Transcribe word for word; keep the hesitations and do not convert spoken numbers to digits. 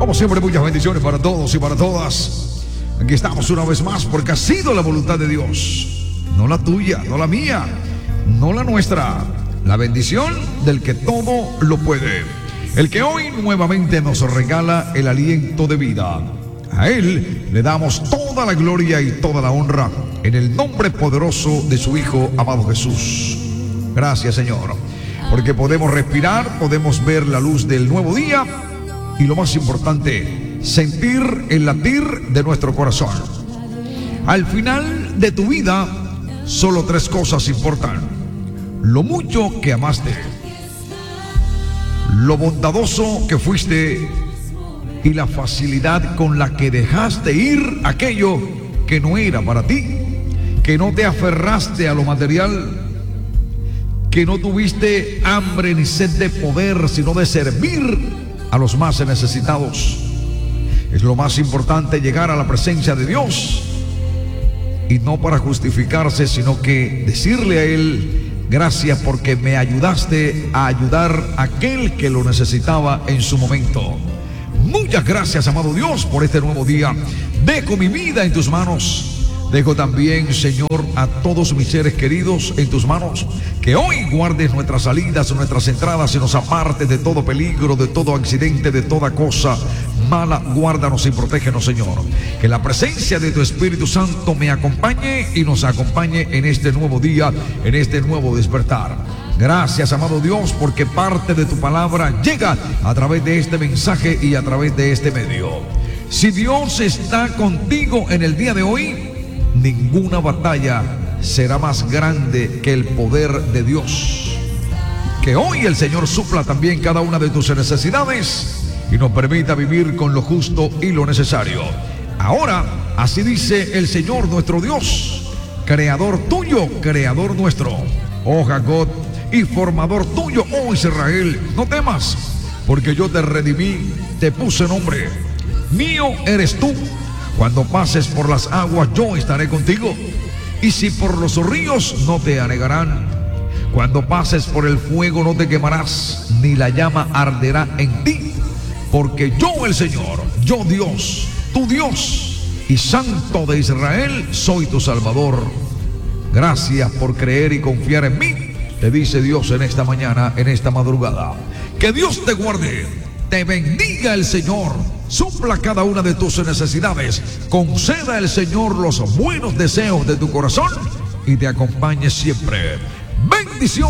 Como siempre, muchas bendiciones para todos y para todas. Aquí estamos una vez más porque ha sido la voluntad de Dios. No la tuya, no la mía, no la nuestra. La bendición del que todo lo puede. El que hoy nuevamente nos regala el aliento de vida. A Él le damos toda la gloria y toda la honra en el nombre poderoso de su Hijo amado Jesús. Gracias, Señor, porque podemos respirar, podemos ver la luz del nuevo día y lo más importante, sentir el latir de nuestro corazón. Al final de tu vida, solo tres cosas importan: lo mucho que amaste, lo bondadoso que fuiste y la facilidad con la que dejaste ir aquello que no era para ti, que no te aferraste a lo material, que no tuviste hambre ni sed de poder, sino de servir a los más necesitados. Es lo más importante, llegar a la presencia de Dios, y no para justificarse, sino que decirle a Él: gracias porque me ayudaste a ayudar a aquel que lo necesitaba en su momento. Muchas gracias, amado Dios, por este nuevo día. Dejo mi vida en tus manos. Dejo también, Señor, a todos mis seres queridos en tus manos. Que hoy guardes nuestras salidas, nuestras entradas y nos apartes de todo peligro, de todo accidente, de toda cosa mala. Guárdanos y protégenos, Señor. Que la presencia de tu Espíritu Santo me acompañe y nos acompañe en este nuevo día, en este nuevo despertar. Gracias, amado Dios, porque parte de tu palabra llega a través de este mensaje y a través de este medio. Si Dios está contigo en el día de hoy, ninguna batalla será más grande que el poder de Dios. Que hoy el Señor supla también cada una de tus necesidades y nos permita vivir con lo justo y lo necesario. Ahora, así dice el Señor nuestro Dios, creador tuyo, creador nuestro, oh Jacob, y formador tuyo, oh Israel. No temas, porque yo te redimí, te puse nombre. Mío eres tú. Cuando pases por las aguas, yo estaré contigo. Y si por los ríos, no te anegarán. Cuando pases por el fuego, no te quemarás, ni la llama arderá en ti. Porque yo, el Señor, yo Dios, tu Dios y Santo de Israel, soy tu Salvador. Gracias por creer y confiar en mí, te dice Dios en esta mañana, en esta madrugada. Que Dios te guarde, te bendiga el Señor, supla cada una de tus necesidades, conceda el Señor los buenos deseos de tu corazón y te acompañe siempre. Bendición.